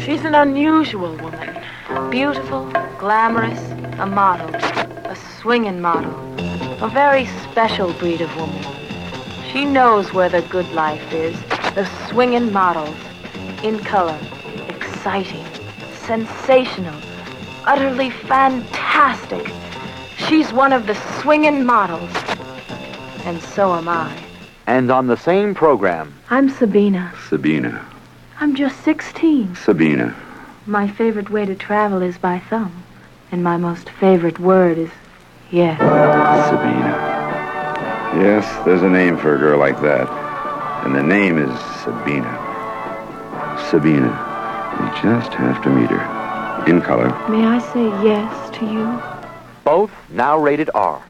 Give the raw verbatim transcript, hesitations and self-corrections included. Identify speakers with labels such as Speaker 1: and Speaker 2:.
Speaker 1: She's an unusual woman. Beautiful, glamorous, a model. A swinging model. A very special breed of woman. She knows where the good life is. The swinging models. In color. Exciting. Sensational. Utterly fantastic. She's one of the swinging models. And so am I.
Speaker 2: And on the same program...
Speaker 1: I'm Sabina.
Speaker 3: Sabina.
Speaker 1: I'm just sixteen.
Speaker 3: Sabina.
Speaker 1: My favorite way to travel is by thumb. And my most favorite word is yes.
Speaker 3: Sabina. Yes, there's a name for a girl like that. And the name is Sabina. Sabina. You just have to meet her. In color.
Speaker 1: May I say yes to you?
Speaker 2: Both now rated R.